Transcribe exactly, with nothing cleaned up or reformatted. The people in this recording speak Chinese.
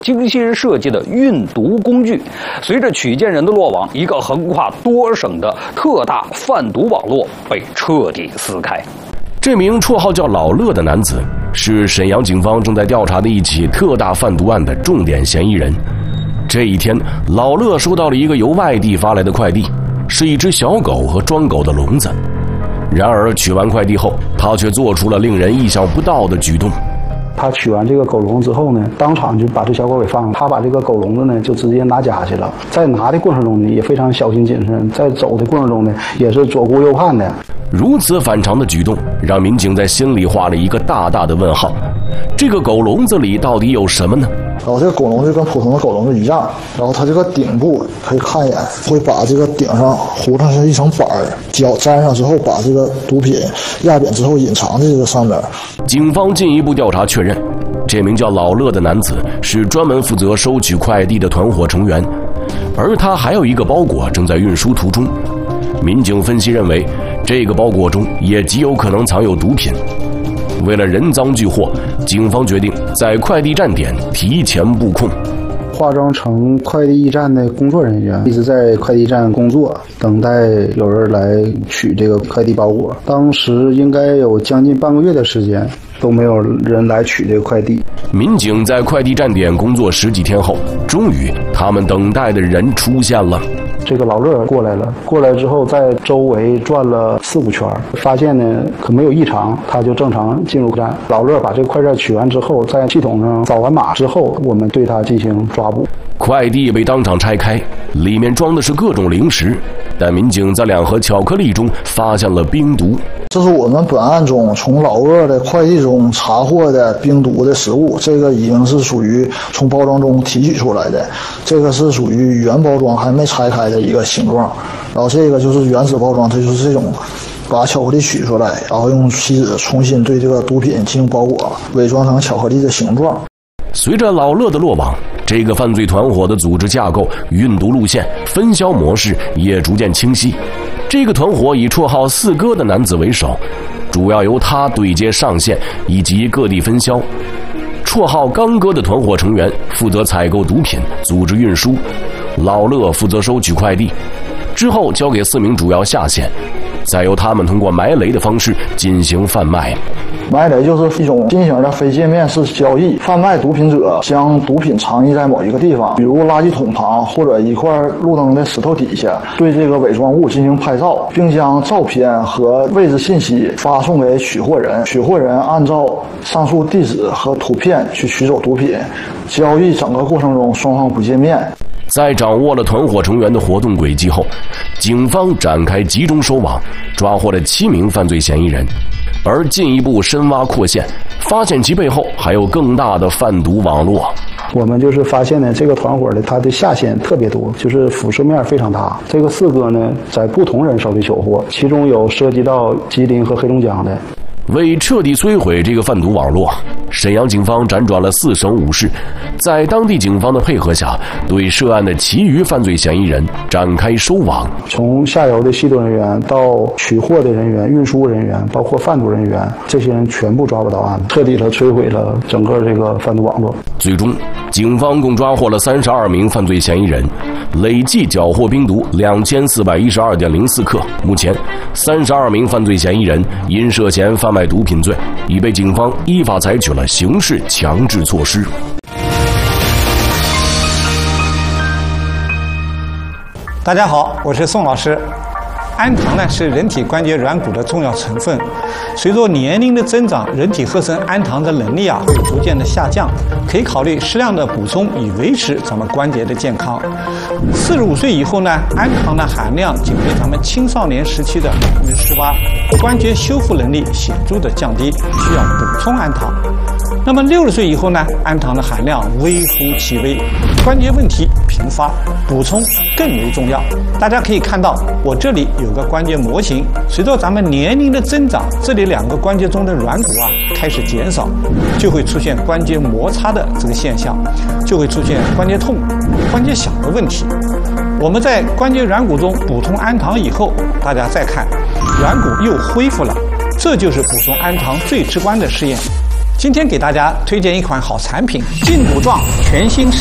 精心设计的运毒工具。随着曲建人的落网，一个横跨多省的特大贩毒网络被彻底撕开。 这名绰号叫老乐的男子是沈阳警方正在调查的一起特大贩毒案的重点嫌疑人。这一天，老乐收到了一个由外地发来的快递，是一只小狗和装狗的笼子。然而取完快递后，他却做出了令人意想不到的举动。 他取完这个狗笼之后呢，当场就把这小狗给放了。他把这个狗笼子呢，就直接拿家去了。在拿的过程中呢，也非常小心谨慎；在走的过程中呢，也是左顾右盼的。 如此反常的举动，让民警在心里画了一个大大的问号。这个狗笼子里到底有什么呢？ 然后这个狗笼子跟普通的狗笼子一样，然后它这个顶部可以看一眼，会把这个顶上糊上是一层板儿，脚粘上之后，把这个毒品压扁之后隐藏在这个上面。 警方进一步调查确认，这名叫老乐的男子是专门负责收取快递的团伙成员，而他还有一个包裹正在运输途中。民警分析认为，这个包裹中也极有可能藏有毒品。为了人赃俱获，警方决定在快递站点提前布控， 化妆成快递驿站的工作人员，一直在快递站工作，等待有人来取这个快递包裹。当时应该有将近半个月的时间，都没有人来取这个快递。 民警在快递站点工作十几天后，终于他们等待的人出现了。 这个老乐过来了，过来之后在周围转了四五圈，发现呢可没有异常，他就正常进入站。老乐把这个快件取完之后，在系统上扫完码之后，我们对他进行抓捕。 快递被当场拆开，里面装的是各种零食，但民警在两盒巧克力中发现了冰毒。 这是我们本案中从老乐的快递中查获的冰毒的食物，这个已经是属于从包装中提取出来的，这个是属于原包装还没拆开的一个形状，然后这个就是原始包装，这就是这种把巧克力取出来，然后用锡纸重新对这个毒品进行包裹，伪装成巧克力的形状。 随着老乐的落网，这个犯罪团伙的组织架构、运毒路线、分销模式也逐渐清晰。这个团伙以绰号四哥的男子为首，主要由他对接上线以及各地分销。绰号刚哥的团伙成员负责采购毒品，组织运输，老乐负责收取快递，之后交给四名主要下线，再由他们通过埋雷的方式进行贩卖。 埋雷就是一种新型的非界面式交易，贩卖毒品者将毒品藏匿在某一个地方，比如垃圾桶旁或者一块路灯的石头底下，对这个伪装物进行拍照，并将照片和位置信息发送给取货人，取货人按照上述地址和图片去取走毒品。交易整个过程中双方不见面。 在掌握了团伙成员的活动轨迹后，警方展开集中收网，抓获了七名犯罪嫌疑人，而进一步深挖扩线，发现其背后还有更大的贩毒网络。 我们就是发现呢，这个团伙的它的下线特别多，就是辐射面非常大。这个四哥呢，在不同人手里缴获，其中有涉及到吉林和黑龙江的。 为彻底摧毁这个贩毒网络，沈阳警方辗转了四省五市，在当地警方的配合下，对涉案的其余犯罪嫌疑人展开收网。 从下游的吸毒人员到取货的人员、运输人员，包括贩毒人员，这些人全部抓捕到案，彻底的摧毁了整个这个贩毒网络。 最终，警方共抓获了三十二名犯罪嫌疑人，累计缴获冰毒两千四百一十二点零四克。目前，三十二名犯罪嫌疑人因涉嫌贩卖毒品罪，已被警方依法采取了刑事强制措施。 大家好，我是宋老师。氨糖呢是人体关节软骨的重要成分，随着年龄的增长，人体合成氨糖的能力啊会逐渐的下降，可以考虑适量的补充，以维持咱们关节的健康。四十五岁以后呢，氨糖的含量仅为咱们青少年时期的百分之十八，关节修复能力显著的降低，需要补充氨糖。那么六十岁以后呢，氨糖的含量微乎其微，关节问题频发，补充更为重要。大家可以看到，我这里有个关节模型，随着咱们年龄的增长，这里两个关节中的软骨啊开始减少，就会出现关节摩擦的这个现象，就会出现关节痛、关节响的问题。我们在关节软骨中补充氨糖以后，大家再看，软骨又恢复了，这就是补充氨糖最直观的试验。 今天给大家推荐一款好产品——劲补壮全新